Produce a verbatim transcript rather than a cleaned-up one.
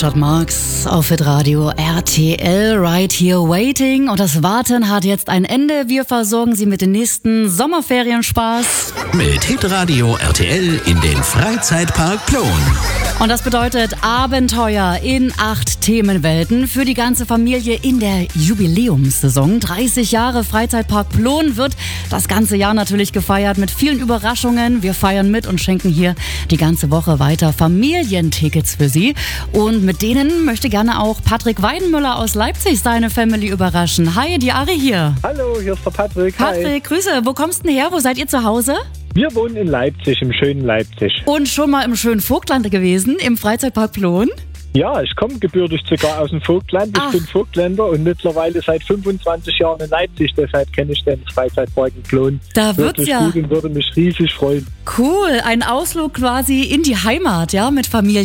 Richard Marx auf Hitradio R T L, Right Here Waiting. Und das Warten hat jetzt ein Ende. Wir versorgen Sie mit den nächsten Sommerferienspaß. Mit Hitradio R T L in den Freizeitpark Plon. Und das bedeutet Abenteuer in acht Themenwelten für die ganze Familie in der Jubiläumssaison. dreißig Jahre Freizeitpark Plon wird das ganze Jahr natürlich gefeiert mit vielen Überraschungen. Wir feiern mit und schenken hier die ganze Woche weiter Familientickets für Sie. Und mit denen möchte gerne auch Patrick Weidenmüller aus Leipzig seine Family überraschen. Hi, die Ari hier. Hallo, hier ist der Patrick. Patrick, Hi. Grüße. Wo kommst du denn her? Wo seid ihr zu Hause? Wir wohnen in Leipzig, im schönen Leipzig. Und schon mal im schönen Vogtland gewesen, im Freizeitpark Plon? Ja, ich komme gebürtig sogar aus dem Vogtland. Ich Ach. bin Vogtländer und mittlerweile seit fünfundzwanzig Jahren in Leipzig. Deshalb kenne ich den Freizeitpark in Plon. Da wird's Wirklich ja gut und würde mich riesig freuen. cool. Ein Ausflug quasi in die Heimat, ja, mit Familie.